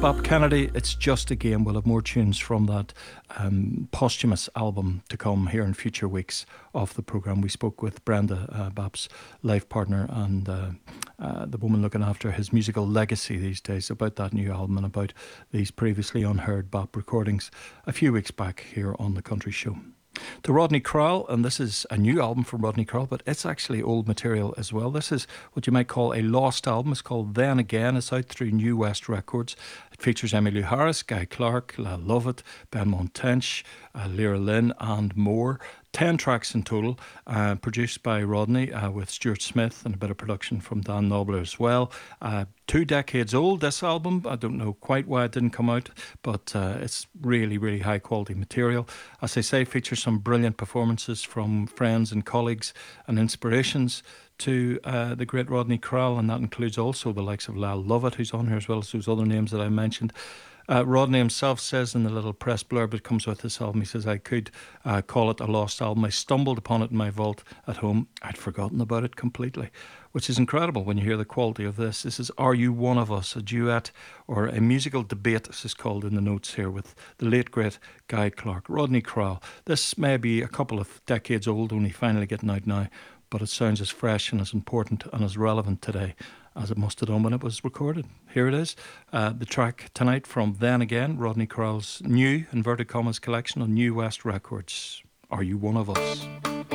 Bob Kennedy, It's Just a Game. We'll have more tunes from that posthumous album to come here in future weeks of the programme. We spoke with Brenda, Bob's life partner, and the woman looking after his musical legacy these days, about that new album and about these previously unheard Bop recordings a few weeks back here on The Country Show. To Rodney Crowell, and this is a new album from Rodney Crowell, but it's actually old material as well. This is what you might call a lost album. It's called Then Again. It's out through New West Records. It features Emmylou Harris, Guy Clark, Lyle Lovett, Benmont Tench, Lyra Lynn, and more. 10 tracks in total, produced by Rodney with Stuart Smith and a bit of production from Dan Knobler as well. 2 decades old, this album. I don't know quite why it didn't come out, but it's really, really high quality material. As I say, features some brilliant performances from friends and colleagues and inspirations to the great Rodney Crowell, and that includes also the likes of Lyle Lovett, who's on here, as well as those other names that I mentioned. Rodney himself says in the little press blurb that comes with this album, he says, I could call it a lost album. I stumbled upon it in my vault at home. I'd forgotten about it completely, which is incredible when you hear the quality of this. This is Are You One of Us, a duet or a musical debate, as is called in the notes here, with the late, great Guy Clark. Rodney Crowell. This may be a couple of decades old, only finally getting out now, but it sounds as fresh and as important and as relevant today as it must have done when it was recorded. Here it is, the track tonight from Then Again, Rodney Crowell's new, inverted commas, collection on New West Records. Are You One of Us?